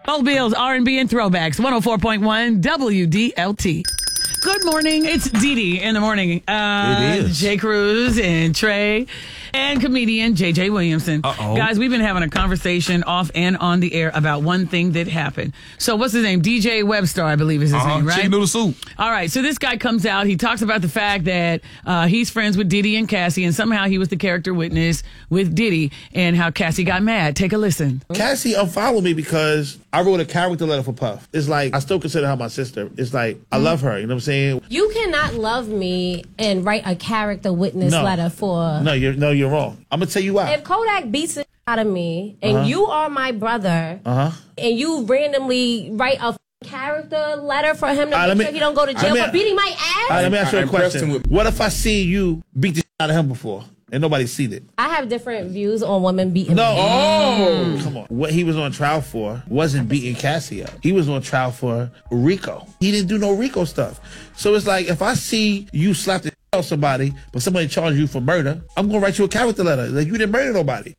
Old Bills, R&B, and throwbacks. 104.1 WDLT. Good morning. It's Dee Dee in the morning. It is. Jay Cruz and Trey and comedian J.J. Williamson. Uh-oh. Guys, we've been having a conversation off and on the air about one thing that happened. So what's his name? DJ Webstar, I believe is his name, right? Chicken noodle soup. All right. So this guy comes out. He talks about the fact that he's friends with Diddy and Cassie, and somehow he was the character witness with Diddy, and how Cassie got mad. Take a listen. Cassie unfollowed me because I wrote a character letter for Puff. It's like, I still consider her my sister. It's like, I love her, you know what I'm saying? You cannot love me and write a character witness letter for... No, you're wrong. I'm going to tell you why. If Kodak beats it out of me, and you are my brother, and you randomly write a character letter for him to make sure he don't go to jail for beating my ass? Let me ask you a question. What if I see you beat the shit out of him before? And nobody seen it. I have different views on women beating No. me. Oh, come on. What he was on trial for wasn't beating Cassie up. He was on trial for Rico. He didn't do no Rico stuff. So it's like, if I see you slap the shit out of somebody, but somebody charged you for murder, I'm going to write you a character letter. Like, you didn't murder nobody.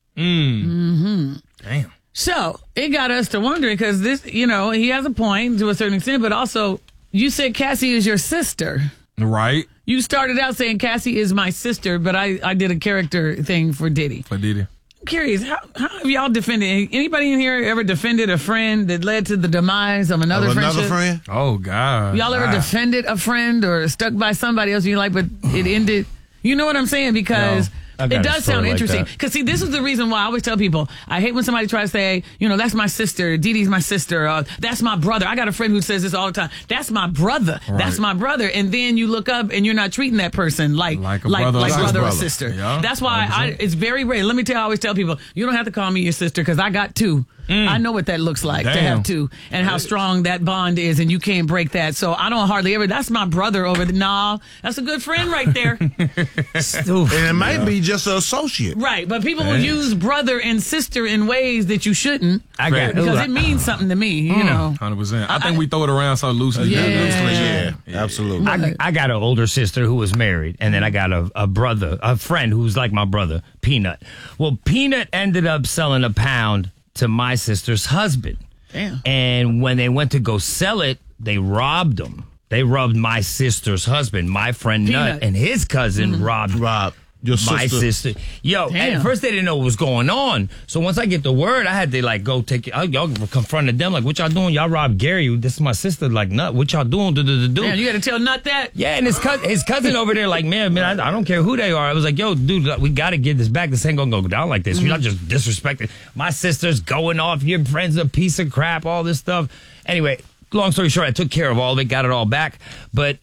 Damn. So it got us to wondering, because this, he has a point to a certain extent, but also you said Cassie is your sister. Right. You started out saying Cassie is my sister, but I did a character thing for Diddy. For Diddy. I'm curious, how have y'all defended? Anybody in here ever defended a friend that led to the demise of another friendship? friend? Oh, God. Y'all ever defended a friend or stuck by somebody else you like, but it ended? You know what I'm saying? Because it does sound interesting. Because, see, this is the reason why I always tell people, I hate when somebody tries to say, that's my sister, Dee Dee's my sister, that's my brother. I got a friend who says this all the time. That's my brother. Right. That's my brother. And then you look up and you're not treating that person like brother or sister. Yeah, that's why it's very rare. Let me tell you, I always tell people, you don't have to call me your sister because I got two. I know what that looks like to have two, and how strong that bond is, and you can't break that. So I don't hardly ever, that's my brother over there. Nah, that's a good friend right there. And it might be just an associate. Right, but people will use brother and sister in ways that you shouldn't. I got it. Because it means something to me, 100%. I think we throw it around so loosely. Yeah, absolutely. I got an older sister who was married, and then I got a friend who's like my brother, Peanut. Well, Peanut ended up selling a pound to my sister's husband. Damn. And when they went to go sell it, they robbed him. They robbed my sister's husband, my friend Peanut. Nut, and his cousin robbed your my sister. Yo, at first they didn't know what was going on. So once I get the word, I had to go take it. Y'all confronted them like, what y'all doing? Y'all robbed Gary. This is my sister. Like, Nut, what y'all doing? Man, you got to tell Nut that. Yeah, and his cousin over there like, man, I don't care who they are. I was like, yo, dude, we got to get this back. This ain't going to go down like this. You're not just disrespecting. My sister's going off. Your friend's a piece of crap, all this stuff. Anyway, long story short, I took care of all of it, got it all back. But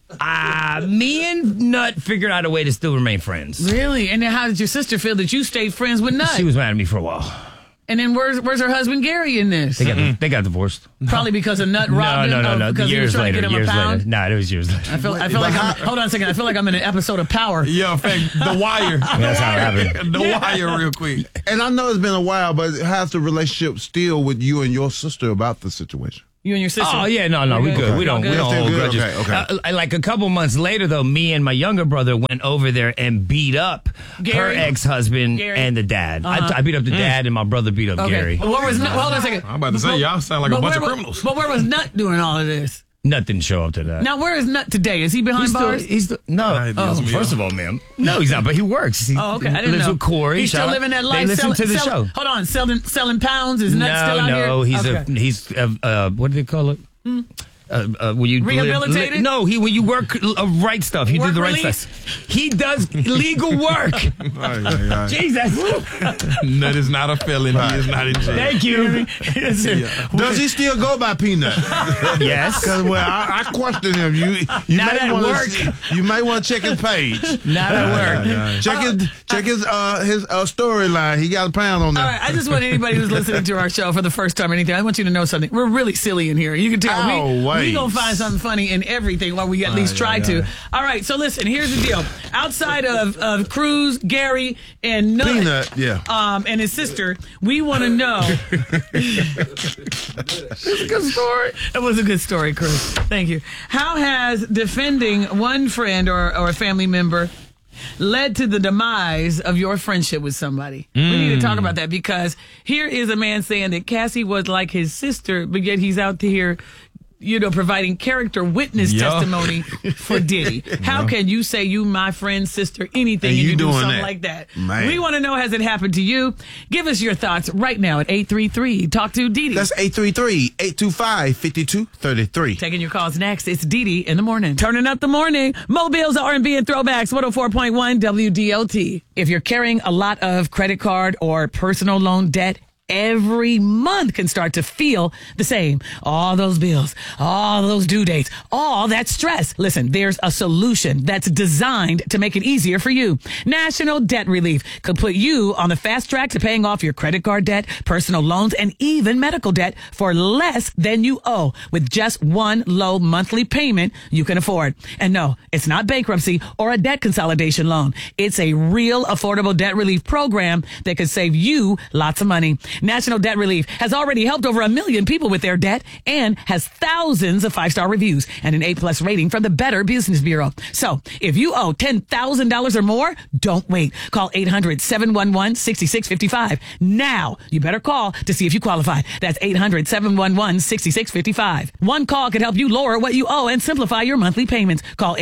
me and Nut figured out a way to still remain friends. Really? And then how did your sister feel that you stayed friends with Nut? She was mad at me for a while. And then where's her husband Gary in this? They got divorced. Probably because of Nut robbed him? No. Because he was trying to get him a pound? No, it was years later. I feel like hold on a second. I feel like I'm in an episode of Power. Yeah, in fact, The Wire. That's how it happened. The Wire real quick. And I know it's been a while, but how's the relationship still with you and your sister about the situation? You and your sister? Oh, yeah, no, we good. We don't hold grudges. Okay. Like a couple months later, though, me and my younger brother went over there and beat up Gary? her ex-husband and the dad. I beat up the dad, and my brother beat up Gary. Well, hold on a second. I'm about to say, y'all sound like a bunch of criminals. But where was Nut doing all of this? Nut didn't show up to that. Now, where is Nut today? Is he behind bars? First of all, ma'am. No, he's not, but he works. He okay. I didn't lives know. with Corey. He's still living that life. They listen to the show. Hold on, selling pounds? Is Nut still out here? No, he's what do they call it? When you rehabilitated? when you work right stuff, you do the right stuff. He does legal work. Jesus, Nut is not a felon. He is not in jail. Thank you. Does he still go by Peanut? Yes. Because I question him. You may want to check his page. Not at work. Check his storyline. He got a pound on there. All right, I just want anybody who's listening to our show for the first time or anything, I want you to know something. We're really silly in here. You can tell we gonna find something funny in everything while we at least try to. All right, so listen, here's the deal. Outside of Cruz, Gary, and Nut, Peanut, and his sister, we want to know. It's a good story. It was a good story, Cruz. Thank you. How has defending one friend or a family member led to the demise of your friendship with somebody. We need to talk about that, because here is a man saying that Cassie was like his sister, but yet he's out here, providing character witness testimony for Diddy. How can you say you my friend, sister, anything, and you do something like that? Man. We want to know, has it happened to you? Give us your thoughts right now at 833. Talk to Didi. That's 833-825-5233. Taking your calls next. It's Didi in the morning. Turning up the morning. Mobile's R&B and Throwbacks, 104.1 WDLT. If you're carrying a lot of credit card or personal loan debt, every month can start to feel the same. All those bills, all those due dates, all that stress. Listen, there's a solution that's designed to make it easier for you. National Debt Relief could put you on the fast track to paying off your credit card debt, personal loans, and even medical debt for less than you owe, with just one low monthly payment you can afford. And no, it's not bankruptcy or a debt consolidation loan. It's a real affordable debt relief program that could save you lots of money. National Debt Relief has already helped over 1 million people with their debt and has thousands of 5-star reviews and an A+ rating from the Better Business Bureau. So if you owe $10,000 or more, don't wait. Call 800-711-6655. Now, you better call to see if you qualify. That's 800-711-6655. One call could help you lower what you owe and simplify your monthly payments. Call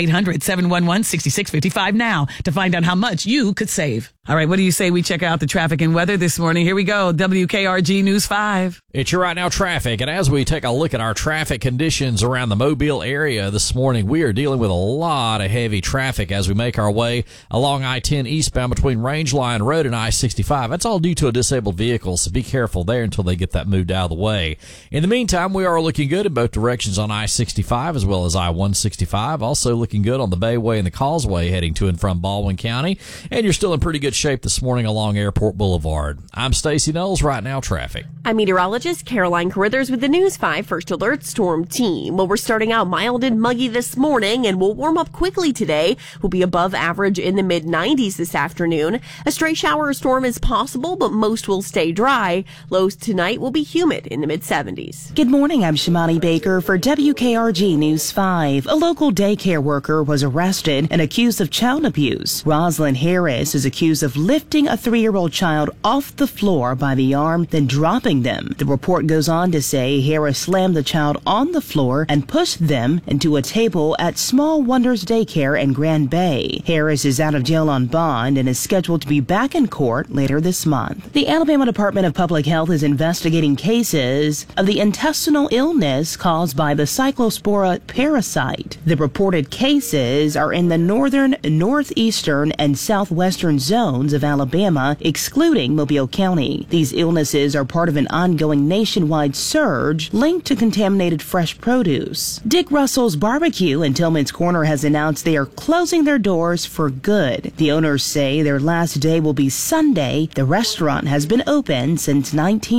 800-711-6655 now to find out how much you could save. All right, what do you say we check out the traffic and weather this morning? Here we go. WKRG News 5. It's your Right Now traffic. And as we take a look at our traffic conditions around the Mobile area this morning, we are dealing with a lot of heavy traffic as we make our way along I-10 eastbound between Rangeline Road and I-65. That's all due to a disabled vehicle, so be careful there until they get that moved out of the way. In the meantime, we are looking good in both directions on I-65 as well as I-165. Also looking good on the Bayway and the Causeway heading to and from Baldwin County. And you're still in pretty good shape this morning along Airport Boulevard. I'm Stacey Knowles, Right Now traffic. I'm meteorologist Caroline Carruthers with the News 5 First Alert Storm Team. Well, we're starting out mild and muggy this morning, and we'll warm up quickly today. We'll be above average in the mid-90s this afternoon. A stray shower or storm is possible, but most will stay dry. Lows tonight will be humid in the mid-70s. Good morning, I'm Shimani Baker for WKRG News 5. A local daycare worker was arrested and accused of child abuse. Rosalind Harris is accused of lifting a 3-year-old child off the floor by the arm, then dropping them. The report goes on to say Harris slammed the child on the floor and pushed them into a table at Small Wonders Daycare in Grand Bay. Harris is out of jail on bond and is scheduled to be back in court later this month. The Alabama Department of Public Health is investigating cases of the intestinal illness caused by the Cyclospora parasite. The reported cases are in the northern, northeastern, and southwestern zones of Alabama, excluding Mobile County. These illnesses are part of an ongoing nationwide surge linked to contaminated fresh produce. Dick Russell's Barbecue in Tillman's Corner has announced they are closing their doors for good. The owners say their last day will be Sunday. The restaurant has been open since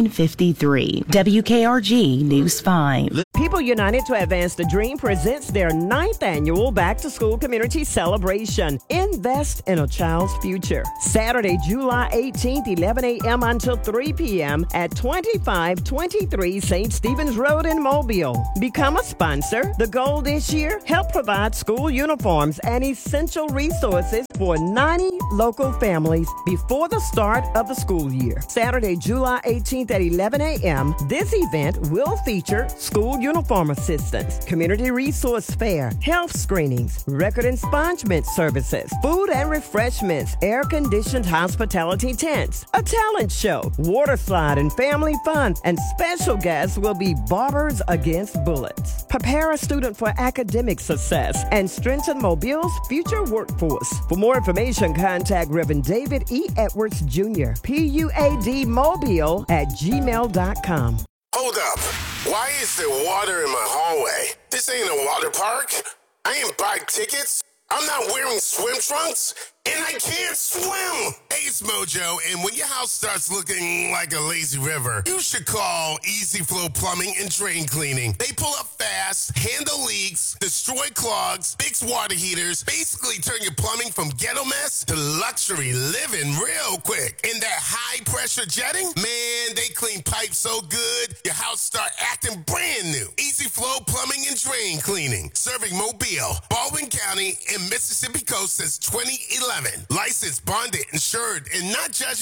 1953. WKRG News 5. People United to Advance the Dream presents their 9th annual Back to School Community Celebration. Invest in a child's future. Saturday, July 18th, 11 a.m. until 3 p.m. at 2523 St. Stephen's Road in Mobile. Become a sponsor. The goal this year, help provide school uniforms and essential resources for 90 local families before the start of the school year. Saturday, July 18th at 11 a.m. This event will feature school uniform assistance, community resource fair, health screenings, record expungement services, food and refreshments, air-conditioned hospitality tents, a talent show, water slide and family fun, and special guests will be Barbers Against Bullets. Prepare a student for academic success and strengthen Mobile's future workforce. For more information, contact Reverend David E. Edwards Jr., PUADmobile@gmail.com. Hold up. Why is there water in my hallway? This ain't a water park. I ain't buy tickets. I'm not wearing swim trunks. And I can't swim. Hey, it's Mojo, and when your house starts looking like a lazy river, you should call Easy Flow Plumbing and Drain Cleaning. They pull up fast, handle leaks, destroy clogs, fix water heaters, basically turn your plumbing from ghetto mess to luxury living real quick. And that high-pressure jetting, man, they clean pipes so good, your house start acting brand new. Easy Flow Plumbing and Drain Cleaning, serving Mobile, Baldwin County, and Mississippi Coast since 2011. Licensed, bonded, insured, and not judging